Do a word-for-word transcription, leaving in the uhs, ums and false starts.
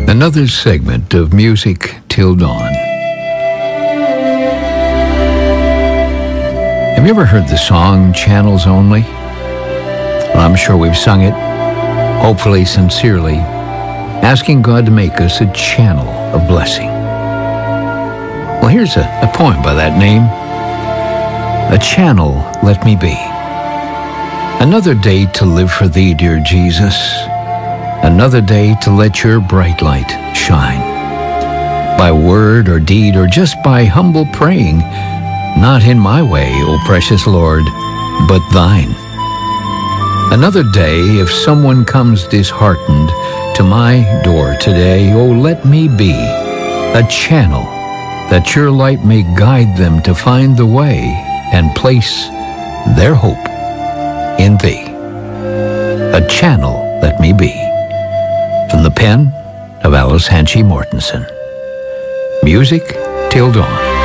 Another segment of Music Till Dawn. Have you ever heard the song Channels Only? Well, I'm sure we've sung it, hopefully sincerely, asking God to make us a channel of blessing. Well, here's a, a poem by that name. A Channel Let Me Be. Another day to live for thee, dear Jesus. Another day to let your bright light shine. By word or deed or just by humble praying, not in my way, O precious Lord, but thine. Another day, if someone comes disheartened to my door today, oh, let me be a channel that your light may guide them to find the way and place their hope in thee. A channel let me be. From the pen of Alice Hanchy Mortensen. Music Till Dawn.